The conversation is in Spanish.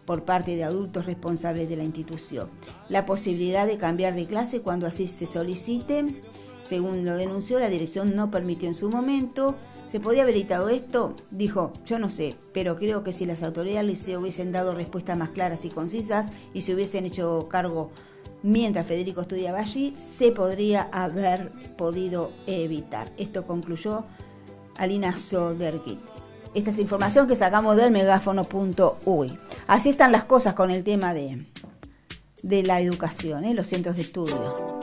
por parte de adultos responsables de la institución. La posibilidad de cambiar de clase cuando así se solicite, según lo denunció, la dirección no permitió en su momento. ¿Se podía haber evitado esto? Dijo, yo no sé, pero creo que si las autoridades del liceo hubiesen dado respuestas más claras y concisas y se hubiesen hecho cargo mientras Federico estudiaba allí, se podría haber podido evitar. Esto concluyó Alina Söderqvist. Esta es información que sacamos del megáfono.uy. Así están las cosas con el tema de la educación, los centros de estudio.